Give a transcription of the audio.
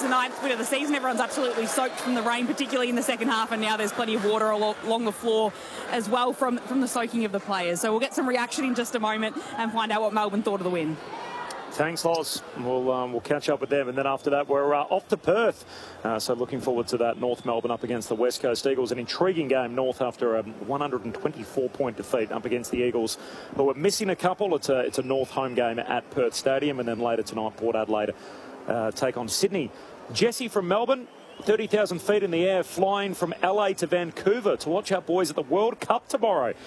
the ninth win of the season. Everyone's absolutely soaked from the rain, particularly in the second half, and now there's plenty of water along the floor as well from the soaking of the players. So we'll get some reaction in just a moment and find out what Melbourne thought of the win. Thanks, Loz. We'll catch up with them, and then after that we're off to Perth. So looking forward to that. North Melbourne up against the West Coast Eagles. An intriguing game, North, after a 124-point defeat up against the Eagles, who are missing a couple. It's a North home game at Perth Stadium, and then later tonight Port Adelaide take on Sydney. Jesse from Melbourne, 30,000 feet in the air, flying from LA to Vancouver to watch our boys at the World Cup tomorrow.